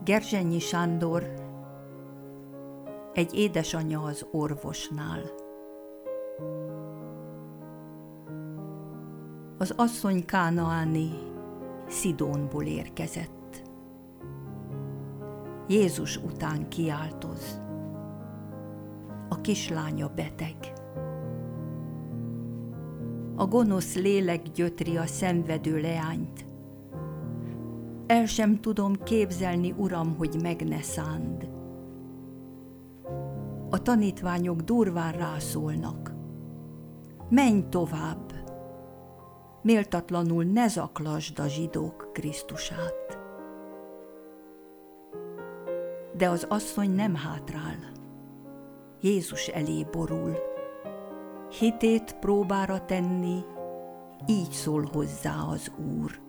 Gerzsenyi Sándor, egy édesanyja az orvosnál. Az asszony kánaáni Szidónból érkezett. Jézus után kiáltoz. A kislánya beteg. A gonosz lélek gyötri a szenvedő leányt. El sem tudom képzelni, Uram, hogy meg ne szánd. A tanítványok durván rászólnak. Menj tovább! Méltatlanul ne zaklasd a zsidók Krisztusát. De az asszony nem hátrál. Jézus elé borul. Hitét próbára tenni, így szól hozzá az Úr.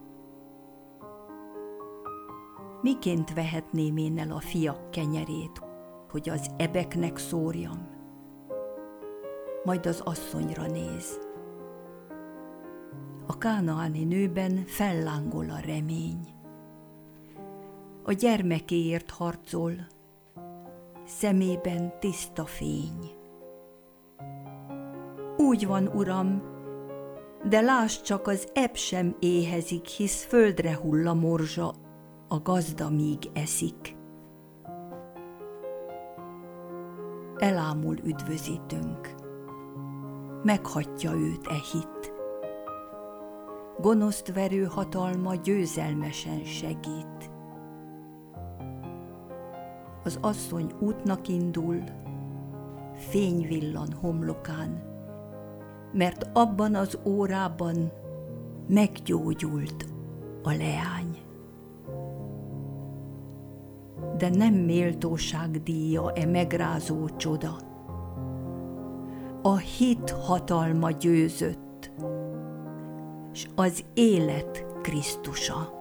Miként vehetném én el a fiak kenyerét, hogy az ebeknek szórjam? Majd az asszonyra néz. A kánaáni nőben fellángol a remény. A gyermekéért harcol, szemében tiszta fény. Úgy van, Uram, de lásd csak, az ebb sem éhezik, hisz földre hull a morzsa, a gazda míg eszik. Elámul üdvözítőnk, meghagyja őt e hit. Gonoszt verő hatalma győzelmesen segít. Az asszony útnak indul, fény villan homlokán, mert abban az órában meggyógyult a leány. De nem méltóság díja e megrázó csoda. A hit hatalma győzött, s az élet Krisztusa.